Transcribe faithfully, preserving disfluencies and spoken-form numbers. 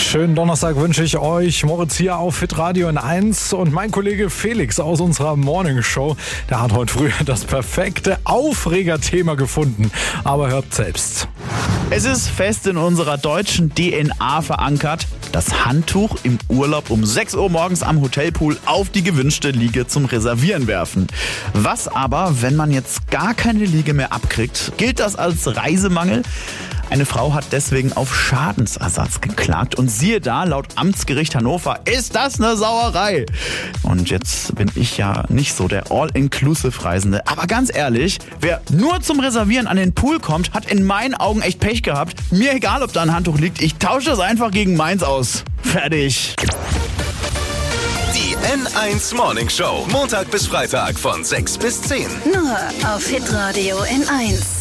Schönen Donnerstag wünsche ich euch. Moritz hier auf Hitradio N eins und mein Kollege Felix aus unserer Morning Show, der hat heute früh das perfekte Aufregerthema gefunden. Aber hört selbst. Es ist fest in unserer deutschen D N A verankert, das Handtuch im Urlaub um sechs Uhr morgens am Hotelpool auf die gewünschte Liege zum Reservieren werfen. Was aber, wenn man jetzt gar keine Liege mehr abkriegt? Gilt das als Reisemangel? Eine Frau hat deswegen auf Schadensersatz geklagt und siehe da, laut Amtsgericht Hannover ist das eine Sauerei. Und jetzt bin ich ja nicht so der All-Inclusive-Reisende, aber ganz ehrlich, wer nur zum Reservieren an den Pool kommt, hat in meinen Augen echt Pech gehabt. Mir egal, ob da ein Handtuch liegt, ich tausche das einfach gegen meins aus. Fertig. Die N eins Morning Show, Montag bis Freitag von sechs bis zehn. Nur auf Hitradio N eins.